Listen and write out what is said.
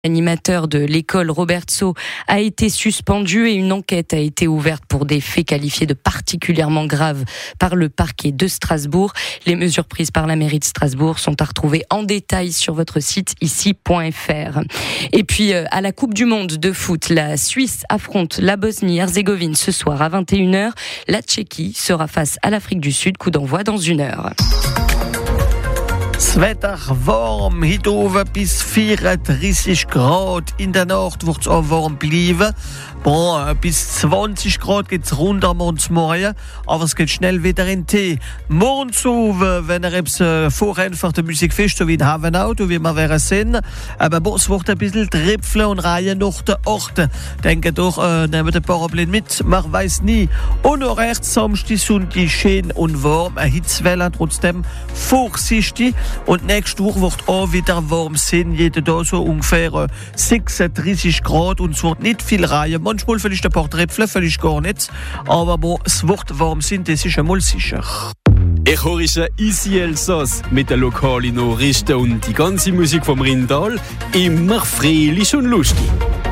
L'animateur de l'école Robertso a été suspendu et une enquête a été ouverte pour des faits qualifiés de particulièrement graves par le parquet de Strasbourg. Les mesures prises par la mairie de Strasbourg sont à retrouver en détail sur votre site ici.fr. Et puis à la Coupe du Monde de foot, la Suisse affronte la Bosnie-Herzégovine ce soir à 21h. La Tchéquie sera face à l'Afrique du Sud, coup d'envoi dans 1 heure. Das Wetter warm, heute oben bis 34 Grad. In der Nacht wird es auch warm bleiben. Bis 20 Grad geht es runter morgens morgen, aber es geht schnell wieder in den Tee. Morgens oben, wenn etwas vorrennt für die Musikfest, so wie in Havenauto, wie wir werden sehen. Aber es wird ein bisschen tripfeln und reihen nach den Orten. Denke doch, nehmen den Parapluie mit, man weiß nie. Und noch rechts Samstag, Sonntag, schön und warm. Eine Hitzwelle trotzdem vorsichtig. Und nächste Woche wird auch wieder warm sein. Jeden Tag so ungefähr 36 Grad und es wird nicht viel reihen. Manchmal vielleicht ein paar Tröpfchen, vielleicht gar nicht. Aber es wird warm sein, das ist einmal sicher. Ich höre Ici Elsass mit den lokalen Nachrichten und die ganze Musik vom Rindal. Immer fröhlich und lustig.